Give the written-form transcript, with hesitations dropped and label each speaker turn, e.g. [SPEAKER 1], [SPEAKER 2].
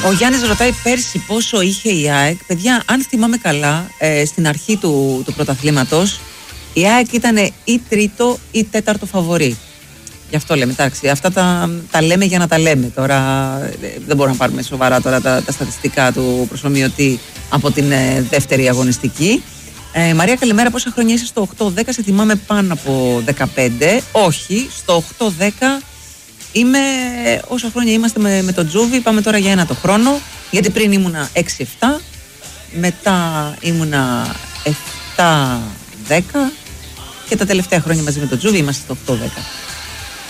[SPEAKER 1] Ο Γιάννης ρωτάει πέρσι πόσο είχε η ΑΕΚ. Παιδιά, αν θυμάμαι καλά, στην αρχή του πρωταθλήματος η ΑΕΚ ήταν ή τρίτο ή τέταρτο φαβορί. Γι' αυτό λέμε, εντάξει, αυτά τα λέμε για να τα λέμε. Τώρα δεν μπορούμε να πάρουμε σοβαρά τώρα τα στατιστικά του προσωμιωτή από την δεύτερη αγωνιστική. Μαρία, καλημέρα. Πόσα χρόνια είσαι στο 8-10? Σε θυμάμαι πάνω από 15. Όχι, στο 8-10 είμαι όσα χρόνια είμαστε με τον Τζούβι. Πάμε τώρα για ένα το χρόνο. Γιατί πριν ήμουνα 6-7, μετά ήμουνα 7-10 και τα τελευταία χρόνια μαζί με τον Τζούβι είμαστε στο 8-10.